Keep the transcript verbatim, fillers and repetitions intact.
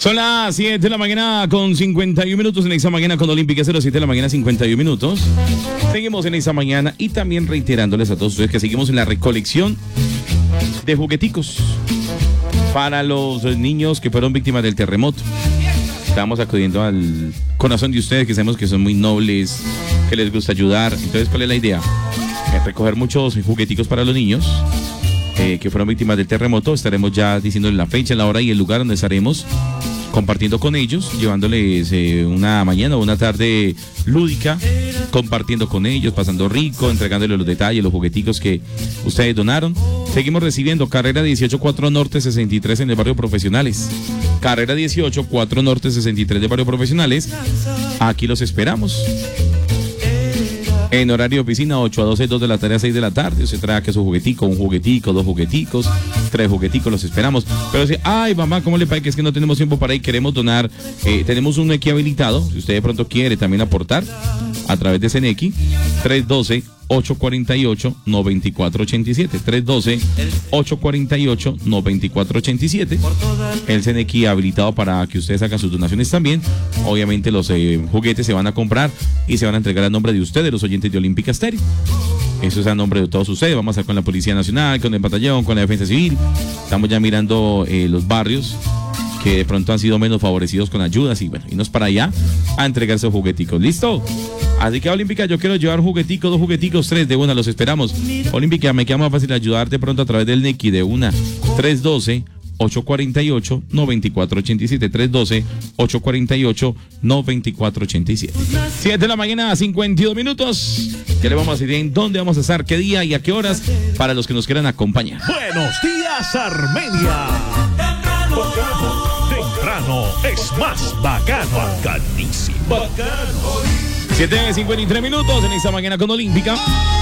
Son las siete de la mañana con cincuenta y un minutos en esta mañana con Olímpica cero siete de la mañana cincuenta y un minutos. Seguimos en esta mañana y también reiterándoles a todos ustedes que seguimos en la recolección de jugueticos para los niños que fueron víctimas del terremoto. Estamos acudiendo al corazón de ustedes, que sabemos que son muy nobles, que les gusta ayudar. Entonces, ¿cuál es la idea? Eh, recoger muchos jugueticos para los niños eh, que fueron víctimas del terremoto. Estaremos ya diciéndoles la fecha, la hora y el lugar donde estaremos compartiendo con ellos, llevándoles eh, una mañana o una tarde lúdica, compartiendo con ellos, pasando rico, entregándoles los detalles, los jugueticos que ustedes donaron. Seguimos recibiendo carrera dieciocho cuatro Norte sesenta y tres en el barrio Profesionales. Carrera dieciocho cuatro Norte sesenta y tres del barrio Profesionales. Aquí los esperamos. En horario de oficina, ocho a doce, dos de la tarde a seis de la tarde. Usted trae que su juguetico, un juguetico, dos jugueticos, tres jugueticos, los esperamos. Pero si, ay mamá, ¿cómo le parece que es que no tenemos tiempo para ir? Queremos donar, eh, tenemos un Nequi habilitado. Si usted de pronto quiere también aportar a través de ese Nequi, tres uno dos, ocho cuatro ocho, nueve cuatro ocho siete, tres uno dos, ocho cuatro ocho, nueve cuatro ocho siete. El C N X habilitado para que ustedes hagan sus donaciones también. Obviamente los eh, juguetes se van a comprar y se van a entregar a nombre de ustedes, los oyentes de Olímpica Estéreo. Eso es a nombre de todos ustedes. Vamos a estar con la Policía Nacional, con el Batallón, con la Defensa Civil. Estamos ya mirando eh, los barrios que de pronto han sido menos favorecidos con ayudas y bueno, irnos para allá a entregar esos jugueticos. ¿Listo? Así que Olímpica, yo quiero llevar jugueticos, dos jugueticos, tres de una, los esperamos. Olímpica, me queda más fácil ayudarte pronto a través del Nequi de una, tres uno dos, ocho cuatro ocho, nueve cuatro ocho siete, tres uno dos, ocho cuatro ocho, nueve cuatro ocho siete. siete de la mañana, cincuenta y dos minutos. Ya le vamos a decir en dónde vamos a estar, qué día y a qué horas para los que nos quieran acompañar. Buenos días, Armenia. Temprano es más bacano, bacanísimo. Bacano. siete de cincuenta y tres minutos en esta mañana con Olímpica.